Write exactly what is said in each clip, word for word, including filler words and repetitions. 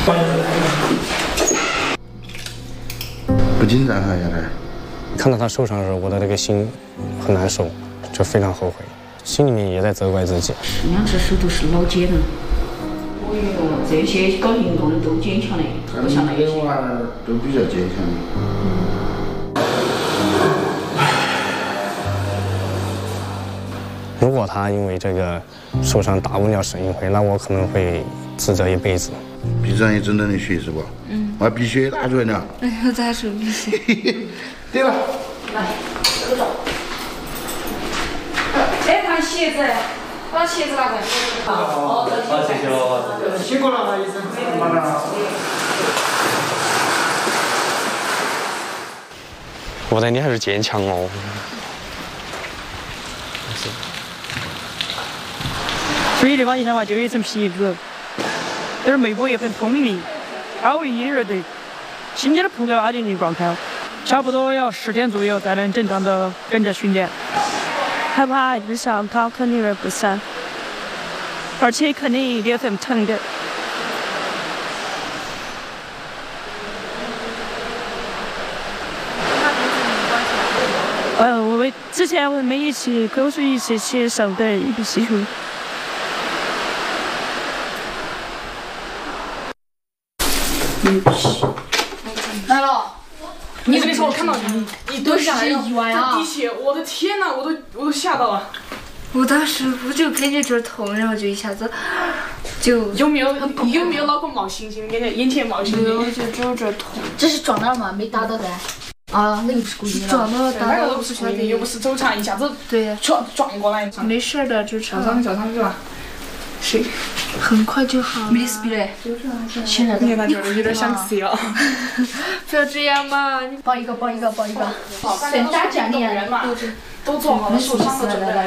不紧张哈，丫头。 看到他受伤的时候，我的那个心很难受，就非常后悔，心里面也在责怪自己。 两只手都是老茧了。我觉得这些搞运动的都坚强的，不像那些。娃儿都比较坚强。 如果他因为这个受伤打误了省运会，那我可能会自责一辈子。 闭上眼睁睁的学是不？嗯。把鼻血拿出来了。 哎呀，咋说鼻血？ 对了。 来，这个走。哎，看鞋子，把鞋子拿过来。好，好，谢谢哦。辛苦了，哈医生。慢点啊。 我的你还是坚强哦。 所以这把一天话就有一层皮子，但是眉部也很通明，稍微阴热的，新鲜的葡萄阿点的状态，差不多要十天左右才能正常的跟着训练。 害怕日常高肯定是不行，而且肯定也很疼的。呃，我们之前我们一起口水一起写上的一个系统。 来了，你这个时候看到你，你蹲下来，意外啊！滴血，我的天哪，我都我都吓到了。 我当时我就感觉这儿痛，然后就一下子就有没有有没有脑壳冒星星？感觉眼前冒星星。 没有，就只有这儿痛。 这是撞哪儿吗？没打到的。啊，那个不是故意的。 撞到了，打到都不是故意的，又不是走场一下子对撞撞过来。 没事的，就受伤受伤是吧？是。 很快就好了。 没事比嘞。现在你感觉有点想死了。 不要这样嘛！ 抱一个，抱一个，抱一个。 等打架的人嘛，都做好了受伤的准备。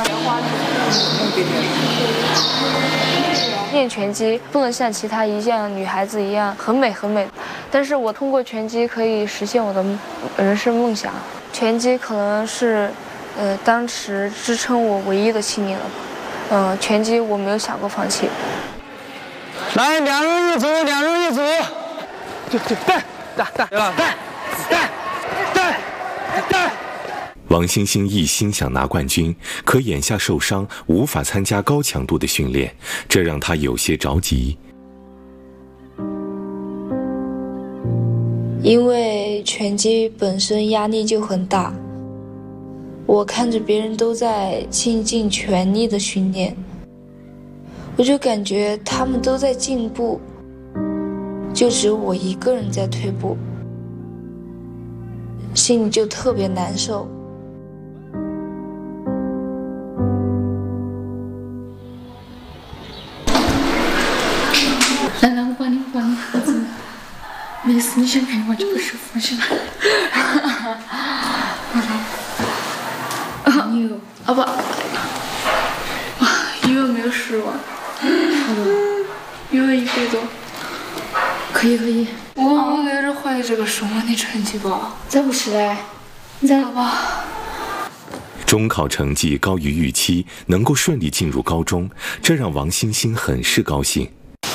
练拳击不能像其他一样女孩子一样很美很美，但是我通过拳击可以实现我的人生梦想。拳击可能是，呃，当时支撑我唯一的信念了吧。嗯、呃，拳击我没有想过放弃。 来，两人一组，两人一组。就就带带带带带带带。 王星星一心想拿冠军，可眼下受伤，无法参加高强度的训练，这让他有些着急。 因为拳击本身压力就很大，我看着别人都在倾尽全力的训练，我就感觉他们都在进步，就只有我一个人在退步，心里就特别难受。 来来，我帮你，我帮你，我怎么？没事，你先陪我，就不舒服是吧？我来。啊，有啊不，啊，有没有十万？有一百多。可以可以。 我我有点怀疑这个是我的成绩吧？ 咋不是嘞？咋吧？ 中考成绩高于预期，能够顺利进入高中，这让王星星很是高兴。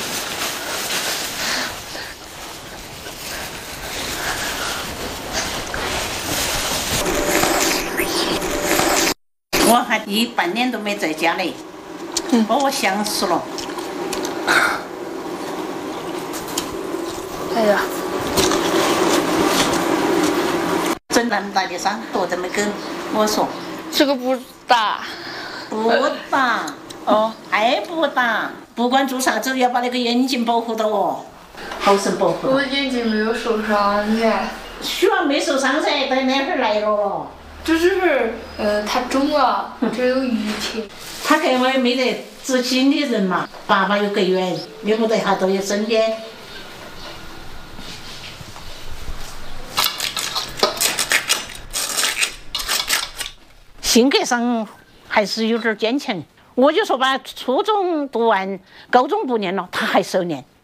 我还一半年都没在家嘞，把我想死了。 哎呀， 整那么大的伤，都这么跟我说。 这个不大， 不大哦，还不大。不管做啥子，要把那个眼睛保护到哦，好生保护。 我眼睛没有受伤，你看。 许完没受伤噻，等那会儿来了。 这只是，呃，它肿了，这有淤青。 他看我也没得知心的人嘛，爸爸又隔远，又不在他都有身边。性格上还是有点坚强，我就说把初中读完，高中不念了，他还是要念。